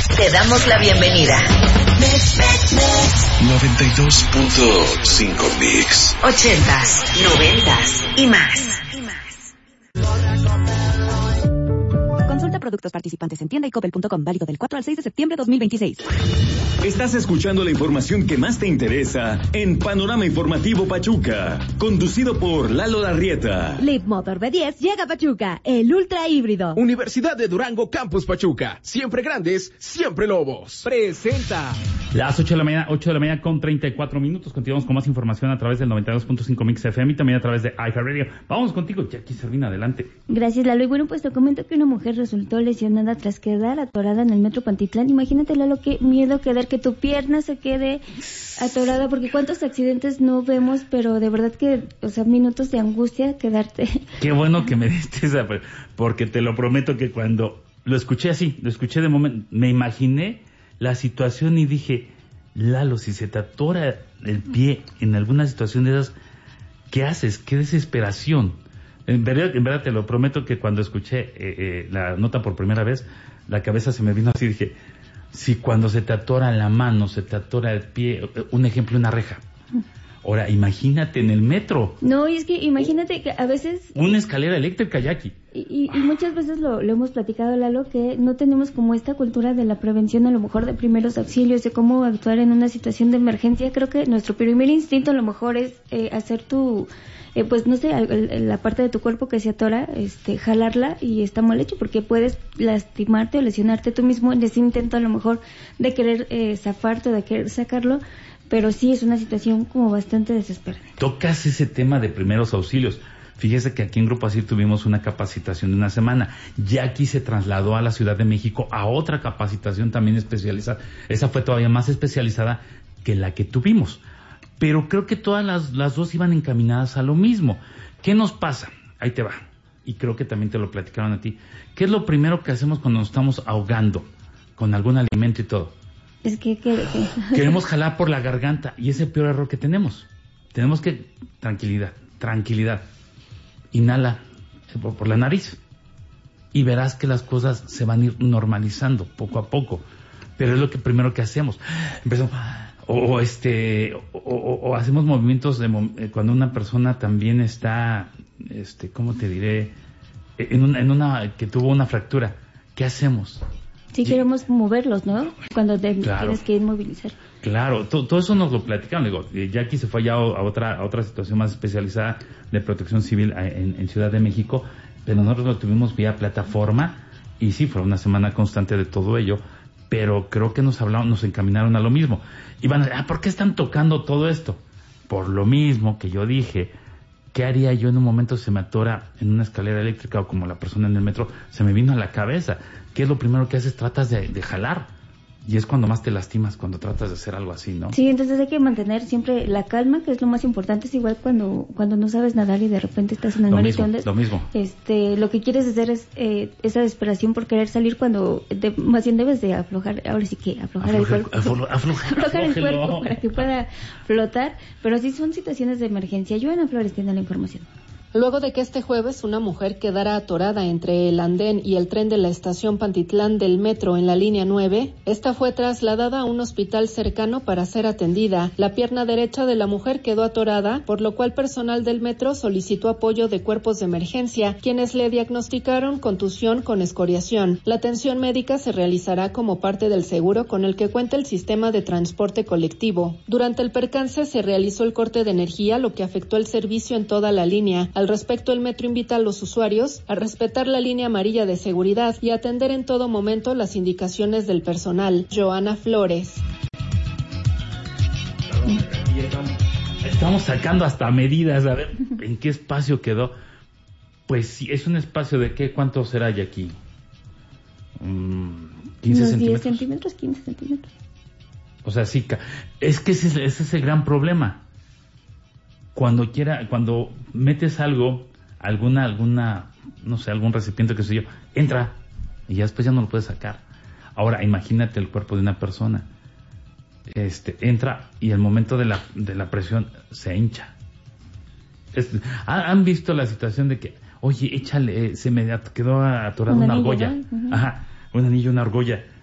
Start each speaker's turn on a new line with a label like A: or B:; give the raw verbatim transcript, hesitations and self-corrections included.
A: Te damos la bienvenida.
B: noventa y dos punto cinco Mix.
A: Ochentas, noventas y más.
C: Consulta productos participantes en tienda y coppel punto com, válido del cuatro al seis de septiembre de dos mil veintiséis.
D: Estás escuchando la información que más te interesa en Panorama Informativo Pachuca, conducido por Lalo Larrieta.
E: Leapmotor B diez llega a Pachuca, el ultra híbrido.
F: Universidad de Durango Campus Pachuca, siempre grandes, siempre lobos. Presenta.
G: Las ocho de la mañana, ocho de la mañana con treinta y cuatro minutos. Continuamos con más información a través del noventa y dos punto cinco Mix F M y también a través de iHeartRadio. Vamos contigo, Jackie Servina, adelante.
E: Gracias, Lalo. Y bueno, pues te comento que una mujer resultó lesionada tras quedar atorada en el metro Pantitlán. Imagínate, Lalo, qué miedo quedar, que tu pierna se quede atorada, porque cuántos accidentes no vemos, pero de verdad que, o sea, minutos de angustia quedarte.
G: Qué bueno que me diste esa, porque te lo prometo que cuando lo escuché así, lo escuché de momento, me imaginé la situación y dije, Lalo, si se te atora el pie en alguna situación de esas, ¿qué haces? ¡Qué desesperación! En verdad, en verdad te lo prometo que cuando escuché eh, eh, la nota por primera vez, la cabeza se me vino así, dije, si cuando se te atora la mano, se te atora el pie, un ejemplo, una reja. Ahora, imagínate en el metro.
E: No, y es que imagínate que a veces...
G: Una escalera eléctrica, Jackie.
E: Y, y, y muchas veces lo, lo hemos platicado, Lalo, que no tenemos como esta cultura de la prevención, a lo mejor de primeros auxilios, de cómo actuar en una situación de emergencia. Creo que nuestro primer instinto a lo mejor es eh, hacer tu... Eh, pues no sé, la parte de tu cuerpo que se atora, este, jalarla, y está mal hecho porque puedes lastimarte o lesionarte tú mismo en ese intento a lo mejor de querer eh, zafarte o de querer sacarlo, pero sí es una situación como bastante desesperante.
G: Tocas ese tema de primeros auxilios. Fíjese que aquí en Grupo Asir tuvimos una capacitación de una semana. Jackie se trasladó a la Ciudad de México a otra capacitación también especializada. Esa fue todavía más especializada que la que tuvimos. Pero creo que todas las, las dos iban encaminadas a lo mismo. ¿Qué nos pasa? Ahí te va. Y creo que también te lo platicaron a ti. ¿Qué es lo primero que hacemos cuando nos estamos ahogando con algún alimento y todo?
E: Es que... que, que...
G: Queremos jalar por la garganta, y ese es el peor error que tenemos. Tenemos que... Tranquilidad, tranquilidad. Inhala por, por la nariz y verás que las cosas se van a ir normalizando poco a poco. Pero es lo que primero que hacemos. Empezamos... O, o este o, o, o hacemos movimientos de eh, cuando una persona también está, este, ¿cómo te diré? En una, en una que tuvo una fractura. ¿Qué hacemos?
E: Sí, y, queremos moverlos, ¿no? Cuando te claro, tienes que inmovilizar.
G: Claro, to, todo eso nos lo platicaron. Digo, Jackie se fue ya a otra a otra situación más especializada de protección civil en, en Ciudad de México, pero nosotros lo tuvimos vía plataforma y sí, fue una semana constante de todo ello. Pero creo que nos hablaron, nos encaminaron a lo mismo. Y van a decir, ah, ¿por qué están tocando todo esto? Por lo mismo que yo dije, ¿qué haría yo en un momento si se me atora en una escalera eléctrica o como la persona en el metro? Se me vino a la cabeza. ¿Qué es lo primero que haces? Tratas de, de jalar. Y es cuando más te lastimas, cuando tratas de hacer algo así, ¿no?
E: Sí, entonces hay que mantener siempre la calma, que es lo más importante. Es igual cuando cuando no sabes nadar y de repente estás en el
G: lo
E: mar
G: mismo,
E: y te hundes.
G: Lo mismo.
E: Este, lo que quieres hacer es eh, esa desesperación por querer salir cuando de, más bien debes de aflojar, ahora sí que aflojar
G: Afloja,
E: el cuerpo.
G: Aflojar, aflojar,
E: aflojar el cuerpo para que pueda flotar. Pero sí son situaciones de emergencia. Joana Flores tiene la información.
H: Luego de que este jueves una mujer quedara atorada entre el andén y el tren de la estación Pantitlán del metro en la línea nueve, esta fue trasladada a un hospital cercano para ser atendida. La pierna derecha de la mujer quedó atorada, por lo cual personal del metro solicitó apoyo de cuerpos de emergencia, quienes le diagnosticaron contusión con escoriación. La atención médica se realizará como parte del seguro con el que cuenta el sistema de transporte colectivo. Durante el percance se realizó el corte de energía, lo que afectó el servicio en toda la línea. Al respecto, el metro invita a los usuarios a respetar la línea amarilla de seguridad y atender en todo momento las indicaciones del personal. Joana Flores.
G: Estamos sacando hasta medidas, a ver en qué espacio quedó. Pues sí, es un espacio de qué, ¿cuánto será ya aquí? Mm, ¿quince
E: Unos
G: centímetros?
E: diez centímetros, quince centímetros.
G: O sea, sí, es que ese, ese es el gran problema. Cuando quiera, cuando metes algo, alguna, alguna, no sé, algún recipiente, qué sé yo, entra y ya después ya no lo puedes sacar. Ahora, imagínate el cuerpo de una persona, este, entra y al momento de la, de la presión se hincha. Este, ¿han visto la situación de que, oye, échale, se me quedó atorada una, una argolla?
E: Uh-huh.
G: Ajá, un anillo, una argolla.